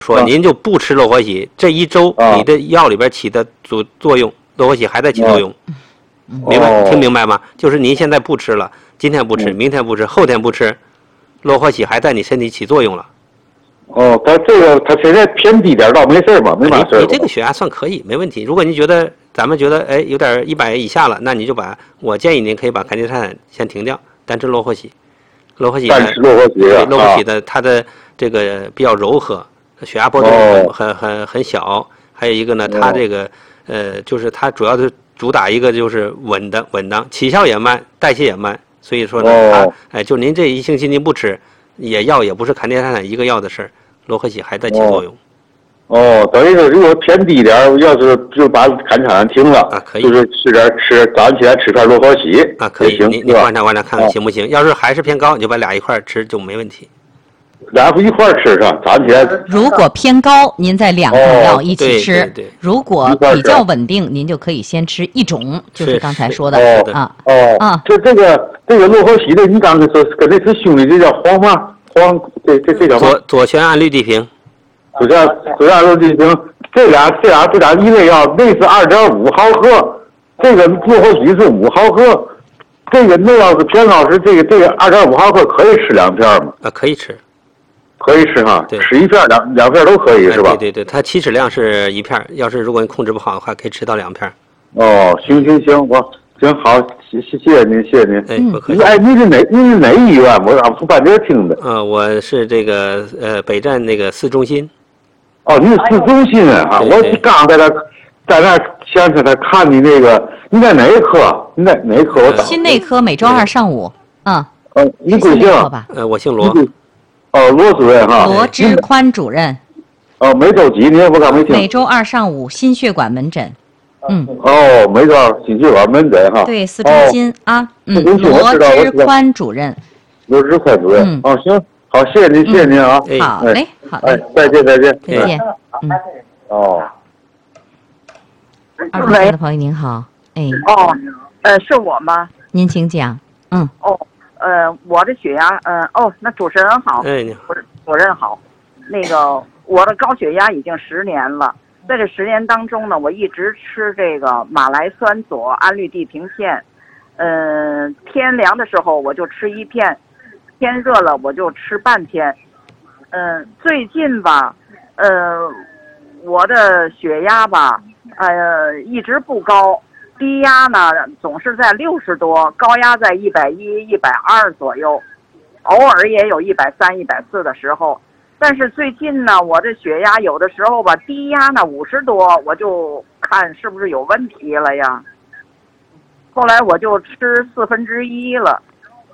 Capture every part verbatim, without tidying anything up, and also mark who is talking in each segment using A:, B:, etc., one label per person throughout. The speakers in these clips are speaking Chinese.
A: 说您就不吃洛活喜，这一周你的药里边起的作作用，洛活喜还在起作用，明白？听明白吗？就是您现在不吃了，今天不吃，明天不吃，后天不吃，洛活喜还在你身体起作用了。
B: 哦，他这个他现在偏低点倒没事吧？没嘛事。
A: 你这个血压算可以，没问题。如果您觉得咱们觉得哎有点一百以下了，那你就把我建议您可以把坎地泰坦先停掉，单吃洛活喜。洛活喜
B: 单吃洛活喜，
A: 洛活喜的它的这个比较柔和。血压波动很很很小，还有一个呢，它这个呃，就是它主要是主打一个就是稳的稳当，起效也慢，代谢也慢，所以说呢，它哎，就您这一星期您不吃，也药也不是坎地泰坦一个药的事儿，洛活喜还在起作用。
B: 哦，等于说如果偏低点，要是就把坎地泰坦停了
A: 啊，可以，
B: 就是吃点吃，早上起来吃片洛活喜
A: 啊，可以，你你观察观察看看行不行？要是还是偏高，你就把俩一块吃就没问题。
B: 俩一块吃上，早上起来。
C: 如果偏高，您再两种药一起吃；
A: 哦、对对对
C: 如果比较稳定，您就可以先吃一种，就是刚才说的啊。
B: 哦啊，这这个这个洛活喜的，你刚才说跟那次兄弟这叫黄嘛黄，这这这叫
A: 左左旋氨氯地平，
B: 左旋左旋氨氯地平，这俩这俩这俩一味药，那是二点五毫克，这个洛活喜是五毫克，这个那要是偏高是这个这个二点五毫克可以吃两片吗？
A: 啊，可以吃。
B: 可以吃哈，吃一片两两片都可以是吧？
A: 对对对，它起始量是一片，要是如果你控制不好的话，可以吃到两片。
B: 哦，行行行，我行好，谢谢谢您，谢谢您。
A: 哎，不客气。
B: 哎，您是哪您是哪医院？我咋从半截听的？
A: 呃，我是这个呃北站那个市中心。
B: 哦，您是市中心啊！我刚在那在那想起来看你那个，你在哪一科？你在哪一科？我
C: 心内科每周二上午。嗯。
B: 呃，你贵姓？
A: 呃，我姓罗。
B: 哦，罗主任哈，
C: 罗之宽主任。
B: 哦，每周几？你也不刚没听。
C: 每周二上午心血管门诊。嗯。
B: 哦，每周二心血管门诊哈。
C: 对，市中心啊，嗯，罗之宽主任。
B: 罗之宽主任。嗯。哦，行，好，谢谢您，谢谢您啊。
C: 好嘞，好嘞。
B: 哎，再见，再见。
C: 再见。嗯。
B: 哦。
C: 二十岁的朋友您好，哎。
D: 哦，呃，是我吗？
C: 您请讲。嗯。
D: 哦。呃，我的血压，呃，哦，那主持人好，
A: 哎，你好，
D: 主任好，那个我的高血压已经十年了，在这十年当中呢，我一直吃这个马来酸左氨氯地平片，嗯、呃，天凉的时候我就吃一片，天热了我就吃半片，嗯、呃，最近吧，呃，我的血压吧，呃，一直不高。低压呢总是在六十多，高压在一百一、一百二左右，偶尔也有一百三、一百四的时候。但是最近呢，我这血压有的时候吧，低压呢五十多，我就看是不是有问题了呀。后来我就吃四分之一了。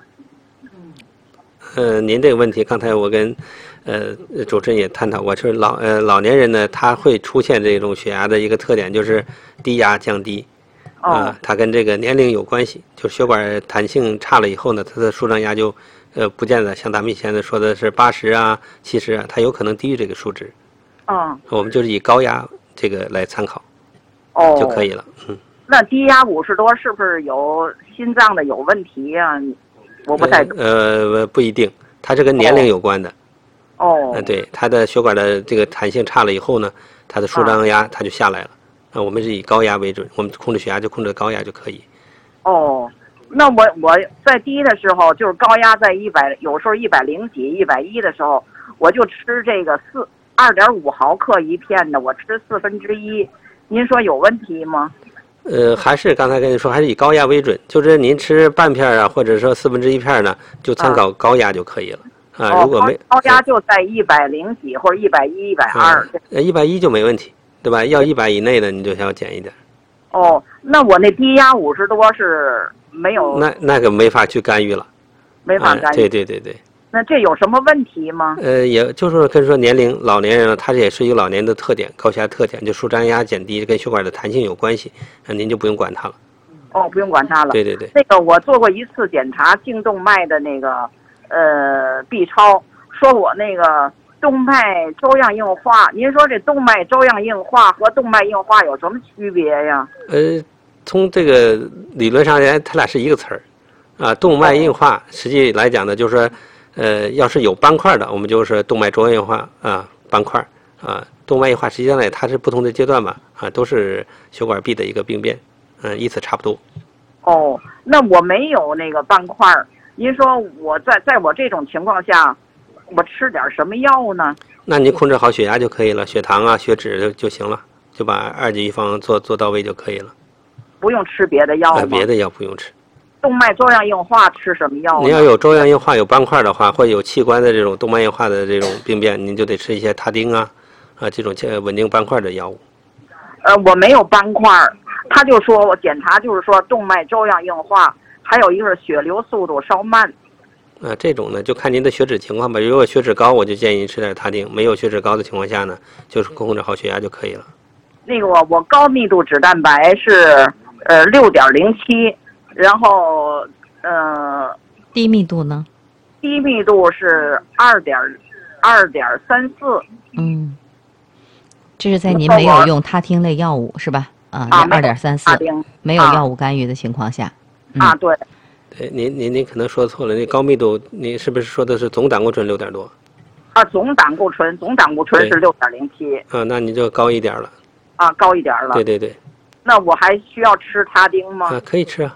A: 呃，您这个问题，刚才我跟呃主持人也探讨过，就是老呃老年人呢，他会出现这种血压的一个特点，就是低压降低。啊、呃，它跟这个年龄有关系，就血管弹性差了以后呢，它的舒张压就，呃，不见得像咱们以前说的是八十啊、七十啊，它有可能低于这个数值。
D: 嗯，
A: 我们就是以高压这个来参考，
D: 哦，
A: 就可以了。嗯，
D: 那低压五十多是不是有心脏的有问题呀、啊？我不太懂。
A: 呃，呃，不一定，它是跟年龄有关的。
D: 哦。
A: 呃，对，它的血管的这个弹性差了以后呢，它的舒张压它就下来了。啊，我们是以高压为准，我们控制血压就控制高压就可以。
D: 哦，那我我在低的时候，就是高压在一百，有时候一百零几、一百一的时候，我就吃这个四二点五毫克一片的，我吃四分之一。您说有问题吗？
A: 呃，还是刚才跟你说，还是以高压为准，就是您吃半片啊，或者说四分之一片呢，就参考高压就可以了。啊，
D: 哦、
A: 如果没
D: 高压就在一百零几或者一百一、一百二。
A: 呃，一百一就没问题。对吧？要一百以内的，你就要减一点。
D: 哦，那我那低压五十多是没有。
A: 那那个没法去干预了。
D: 没法干预。
A: 啊、对对对对。
D: 那这有什么问题吗？
A: 呃，也就是跟说年龄老年人，他这也是一个老年的特点，高血压特点，就舒张压减低，跟血管的弹性有关系，那您就不用管它了。
D: 哦，不用管它了。
A: 对对对。
D: 那个我做过一次检查，颈动脉的那个呃 B 超，说我那个。动脉粥样硬化，您说这动脉粥样硬化和动脉硬化有什么区别呀？
A: 呃，从这个理论上来，它俩是一个词儿，啊，动脉硬化实际来讲呢，就是说，呃，要是有斑块的，我们就是动脉粥样硬化啊斑块， 啊，动脉硬化实际上呢，它是不同的阶段嘛，啊，都是血管壁的一个病变，嗯，意思差不多。
D: 哦，那我没有那个斑块儿，您说我在在我这种情况下，我吃点什么药呢？
A: 那您控制好血压就可以了，血糖啊、血脂就就行了，就把二级预防做做到位就可以了。
D: 不用吃别的药吗？
A: 呃，别的药不用吃。
D: 动脉粥样硬化吃什么药呢？
A: 您要有粥样硬化、有斑块的话，或者有器官的这种动脉硬化的这种病变，您就得吃一些他汀啊，啊这种稳定斑块的药物。
D: 呃，我没有斑块儿，他就说我检查就是说动脉粥样硬化，还有一个是血流速度稍慢。
A: 啊，这种呢就看您的血脂情况吧。如果血脂高，我就建议您吃点他汀；没有血脂高的情况下呢，就是控制好血压就可以了。
D: 那个我我高密度脂蛋白是呃六点零七，然后呃
C: 低密度呢？
D: 低密度是二点二点三四。
C: 嗯，这是在您没有用他汀类药物是吧？啊，二点三四，没有药物干预的情况下。
D: 嗯、啊，对。
A: 对，您您您可能说错了，那高密度，您是不是说的是总胆固醇六点多？
D: 啊，总胆固醇，总胆固醇是六点零七。
A: 啊，那你就高一点了。
D: 啊，高一点了。
A: 对对对。
D: 那我还需要吃他汀吗？
A: 啊，可以吃啊。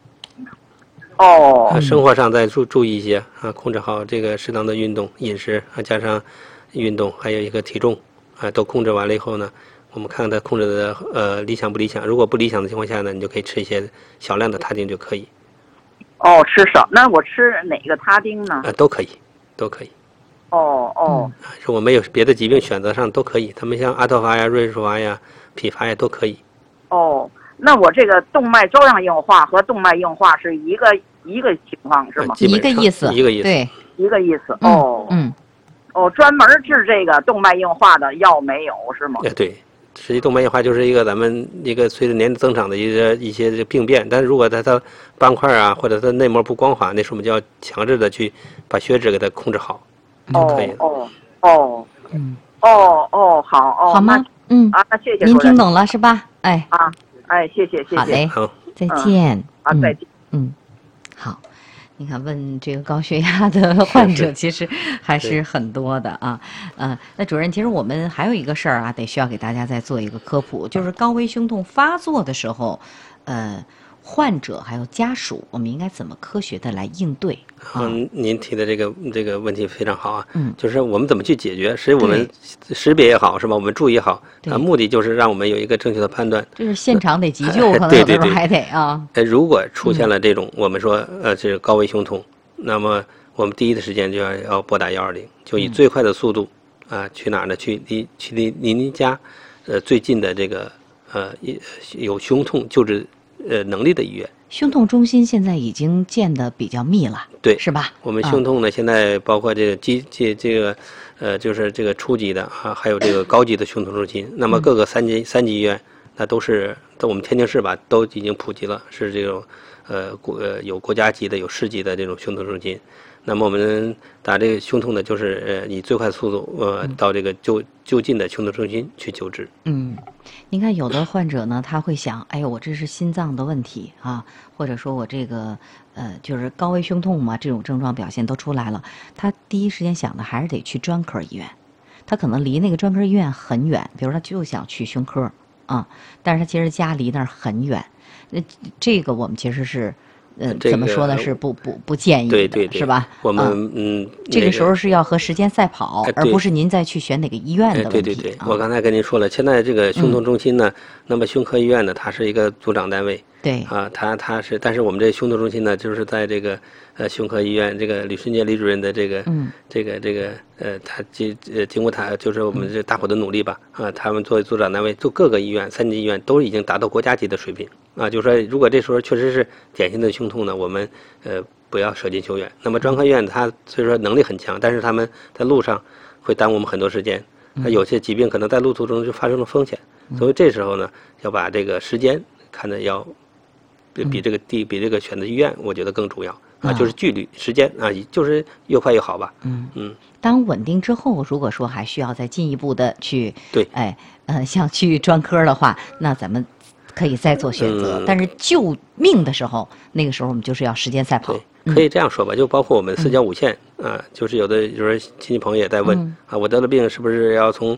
D: 哦。
A: 啊，生活上再注注意一些啊，控制好这个适当的运动、饮食啊，加上运动，还有一个体重啊，都控制完了以后呢，我们看看它控制的呃理想不理想。如果不理想的情况下呢，你就可以吃一些小量的他汀就可以。
D: 哦，吃少，那我吃哪个他汀呢？
A: 啊，都可以，都可以。
D: 哦哦。
A: 如果没有别的疾病，选择上都可以。他们像阿托伐呀、瑞舒伐呀、匹伐呀都可以。
D: 哦，那我这个动脉粥样硬化和动脉硬化是一个一个情况是吗？
C: 一个意思，
A: 一个意思，
C: 对，
D: 一个意思。哦，
C: 嗯，
D: 哦，专门治这个动脉硬化的药没有是吗？
A: 哎，对。实际动脉硬化就是一个咱们一个随着年龄增长的一些一些病变，但是如果它它斑块啊或者它内膜不光滑，那时候我们就要强制的去把血脂给它控制好，就可以了。
D: 哦哦，嗯，哦哦好哦，
C: 好吗？嗯
D: 啊，那谢谢。
C: 您听懂了是吧？哎
D: 啊，哎，谢谢谢谢。
C: 好嘞，
A: 好，
C: 再见。
D: 啊，再见。
C: 嗯，好。你看，问这个高血压的患者其实还是很多的啊。呃，那主任，其实我们还有一个事儿啊，得需要给大家再做一个科普，就是高危胸痛发作的时候，呃，患者还有家属，我们应该怎么科学的来应对？
A: 嗯，您提的这个这个问题非常好啊。
C: 嗯，
A: 就是我们怎么去解决？实际我们识别也好，是吧？我们注意好，啊，目的就是让我们有一个正确的判断。
C: 就是现场得急救，可能有的时候还得啊。
A: 呃，如果出现了这种我们说呃这个高危胸痛，那么我们第一的时间就要要拨打幺二零，就以最快的速度啊去哪儿呢？去离去离离您家呃最近的这个呃有胸痛救治呃能力的医院。
C: 胸痛中心现在已经建得比较密了，
A: 对，
C: 是吧？
A: 我们胸痛呢，现在包括这个基这这个，呃，就是这个初级的啊，还有这个高级的胸痛中心。那么各个三级三级医院，那都是在我们天津市吧，都已经普及了，是这种呃国呃有国家级的、有市级的这种胸痛中心。那么我们打这个胸痛呢，就是呃以最快的速度呃到这个就就近的胸痛中心去救治。
C: 嗯，您看有的患者呢，他会想，哎呦，我这是心脏的问题啊，或者说我这个呃就是高危胸痛嘛，这种症状表现都出来了，他第一时间想的还是得去专科医院，他可能离那个专科医院很远，比如他就想去胸科啊，但是他其实家离那儿很远，那这个我们其实是。呃，怎么说呢？是不不不建议的，
A: 对对对，
C: 是吧？
A: 我们嗯，
C: 这个时候是要和时间赛跑，而不是您再去选哪个医院的问题。
A: 对对对，我刚才跟您说了，现在这个胸痛中心呢，那么胸科医院呢，它是一个组长单位。
C: 对
A: 啊，他他是，但是我们这胸痛中心呢，就是在这个呃胸科医院这个吕顺杰李主任的这个
C: 嗯
A: 这个这个呃，他经呃经过他就是我们这大伙的努力吧啊，他们作为组长单位，就各个医院三级医院都已经达到国家级的水平啊，就是说如果这时候确实是典型的胸痛呢，我们呃不要舍近求远。那么专科医院它虽说能力很强，但是他们在路上会耽误我们很多时间，它有些疾病可能在路途中就发生了风险，所以这时候呢，要把这个时间看得要。比比这个地比这个选择医院，我觉得更重要啊，就是距离、时间啊，就是越快越好吧。
C: 嗯
A: 嗯。
C: 当稳定之后，如果说还需要再进一步的去
A: 对，
C: 哎呃，像去专科的话，那咱们可以再做选择。
A: 嗯、
C: 但是救命的时候，那个时候我们就是要时间赛跑。
A: 对，可以这样说吧，就包括我们四焦五线、
C: 嗯、
A: 啊，就是有的有人亲戚朋友也在问、
C: 嗯、
A: 啊，我得了病是不是要从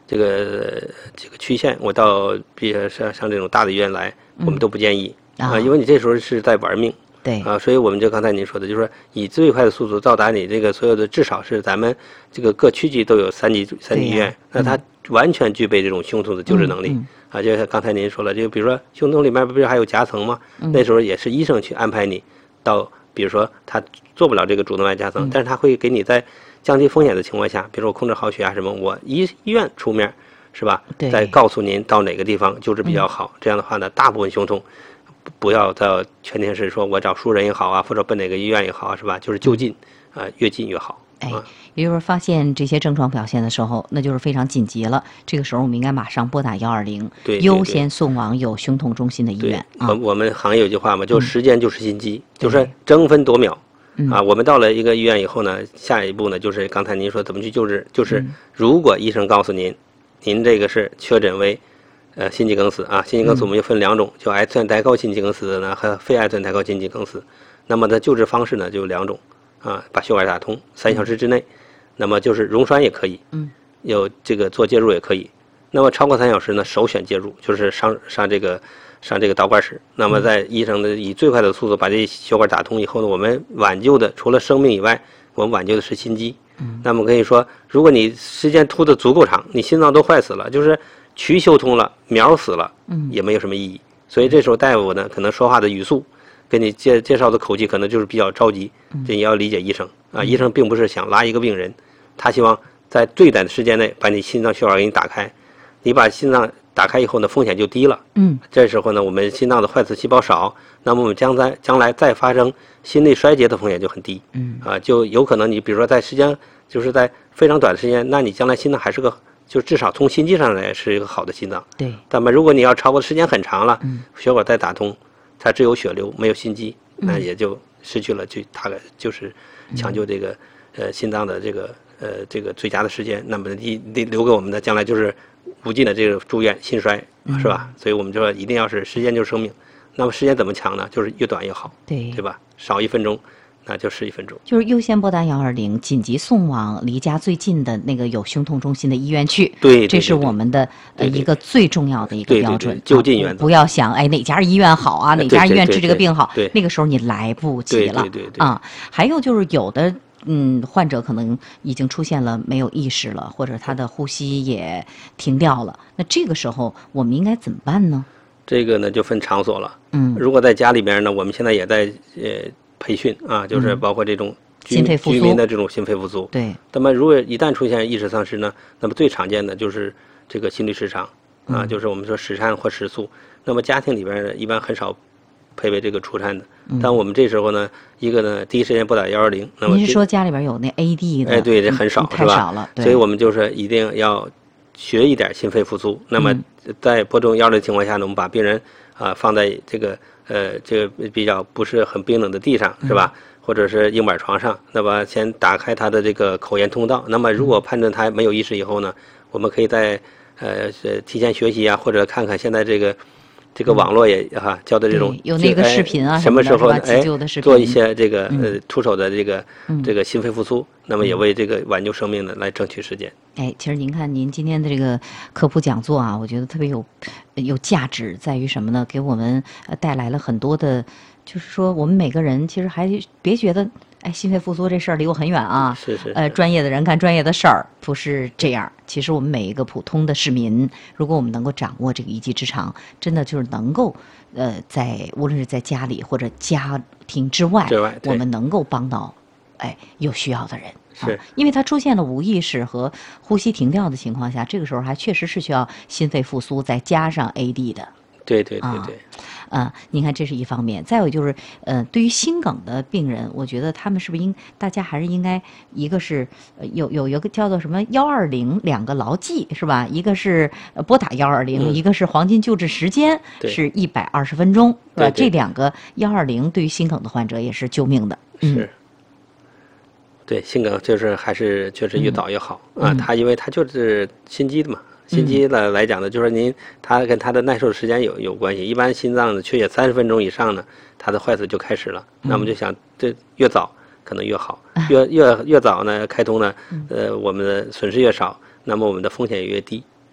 A: 这个这个曲线，我到比如像像这种大的医院来，我们都不建议啊、呃，因为你这时候是在玩命。
C: 对
A: 啊，所以我们就刚才您说的，就是说以最快的速度到达你这个所有的，至少是咱们这个各区级都有三级三级医院，那它完全具备这种胸痛的救治能力、
C: 嗯嗯、
A: 啊。就像刚才您说了，就比如说胸痛里面不是还有夹层吗？
C: 嗯、
A: 那时候也是医生去安排你到，比如说他做不了这个主动脉夹层、
C: 嗯，
A: 但是他会给你在降低风险的情况下，比如说我控制好血压什么，我医医院出面是吧？再告诉您到哪个地方救治比较好，嗯、这样的话呢，大部分胸痛。不要到全天是说我找熟人也好啊，或者奔哪个医院也好啊，是吧？就是就近，啊、呃，越近越好。
C: 哎，也就是发现这些症状表现的时候，那就是非常紧急了。这个时候我们应该马上拨打幺二零，优先送往有胸痛中心的医院。
A: 我、啊、我们行业有句话嘛，就时间就是心机，
C: 嗯、
A: 就是争分夺秒。啊，我们到了一个医院以后呢，下一步呢就是刚才您说怎么去救治，就是如果医生告诉您，您这个是确诊为。呃，心肌梗死啊，心肌梗死我们又分两种，就癌酸带高心肌梗死的呢和非癌酸带高心肌梗死。那么的救治方式呢就有两种啊，把血管打通，三小时之内，那么就是溶栓也可以，
C: 嗯，
A: 有这个做介入也可以。那么超过三小时呢，首选介入，就是上上这个上这个导管室。那么在医生的以最快的速度把这血管打通以后呢，我们挽救的除了生命以外，我们挽救的是心肌。
C: 嗯，
A: 那么可以说，如果你时间拖得足够长，你心脏都坏死了，就是渠修通了，秒死了，
C: 嗯，
A: 也没有什么意义。所以这时候大夫呢，可能说话的语速，跟你介介绍的口气，可能就是比较着急。这也要理解医生啊，医生并不是想拉一个病人，他希望在最短的时间内把你心脏血管给你打开。你把心脏打开以后呢，风险就低了。
C: 嗯，
A: 这时候呢，我们心脏的坏死细胞少，那么我们将在将来再发生心力衰竭的风险就很低。
C: 嗯，
A: 啊，就有可能你比如说在时间就是在非常短的时间，那你将来心脏还是个。就至少从心肌上来是一个好的心脏，
C: 对。
A: 那么如果你要超过时间很长了，
C: 嗯，
A: 血管再打通，它只有血流没有心肌，嗯、那也就失去了，就大概就是抢救这个、嗯、呃心脏的这个呃这个最佳的时间。那么你你留给我们的将来就是无尽的这个住院心衰，
C: 嗯、
A: 是吧？所以我们就说一定要是时间就是生命。那么时间怎么抢呢？就是越短越好，
C: 对
A: 对吧？少一分钟。那就十一分钟，
C: 就是优先拨打幺二零，紧急送往离家最近的那个有胸痛中心的医院去。
A: 对，对对对，
C: 这是我们的呃一个最重要的一个标准。
A: 就近原则，
C: 不要想哎哪家医院好啊，哪家医院治这个病好，
A: 对对对对，
C: 那个时候你来不及了。
A: 对对对对
C: 啊，还有就是有的嗯患者可能已经出现了没有意识了，或者他的呼吸也停掉了，那这个时候我们应该怎么办呢？
A: 这个呢就分场所了。
C: 嗯，
A: 如果在家里边呢，我们现在也在呃。培训啊，就是包括这种居民、
C: 嗯、
A: 居民的这种心肺复苏。
C: 对。
A: 那么，如果一旦出现意识丧失呢，那么最常见的就是这个心律失常啊，
C: 嗯、
A: 就是我们说室颤或室速。那么家庭里边呢，一般很少配备这个除颤的。
C: 嗯、
A: 但我们这时候呢，一个呢，第一时间拨打幺二零。那么
C: 您是说家里边有那 A D 的？
A: 哎，对，这很少，
C: 太少了。
A: 所以我们就是一定要学一点心肺复苏。那么在拨动幺二零的情况下呢，我们把病人啊放在这个。呃，这个比较不是很冰冷的地上，是吧？嗯、或者是硬板床上，那么先打开他的这个口咽通道。那么如果判断他没有意识以后呢，我们可以在呃提前学习啊，或者看看现在这个这个网络也哈、啊、教的这种
C: 有那个视频啊，
A: 什么时候哎做一些这个、
C: 嗯、
A: 呃徒手的这个、
C: 嗯、
A: 这个心肺复苏，那么也为这个挽救生命呢来争取时间。
C: 哎，其实您看您今天的这个科普讲座啊，我觉得特别有有价值，在于什么呢？给我们呃带来了很多的，就是说我们每个人其实还别觉得哎心肺复苏这事儿离我很远啊，
A: 是是，
C: 呃专业的人干专业的事儿，不是这样。其实我们每一个普通的市民，如果我们能够掌握这个一技之长，真的就是能够呃在无论是在家里或者家庭之外，
A: 之外
C: 我们能够帮到哎有需要的人。
A: 是、
C: 啊，因为他出现了无意识和呼吸停掉的情况下，这个时候还确实是需要心肺复苏，再加上 A D 的。
A: 对对对对。
C: 啊，呃、您看这是一方面。再有就是，呃，对于心梗的病人，我觉得他们是不是应大家还是应该，一个是呃有有有个叫做什么幺二零两个牢记是吧？一个是拨打幺二零，一个是黄金救治时间是一百二十分钟，是吧？这两个幺二零对于心梗的患者也是救命的。
A: 嗯、是。对，心梗就是还是确实越早越好、
C: 嗯、
A: 啊。它因为它就是心肌的嘛，心肌来来讲呢，就是您它跟它的耐受时间有有关系。一般心脏的缺血三十分钟以上呢，它的坏死就开始了。
C: 嗯、
A: 那我们就想，这越早可能越好，越越越早呢开通呢，呃，我们的损失越少，那么我们的风险也越低。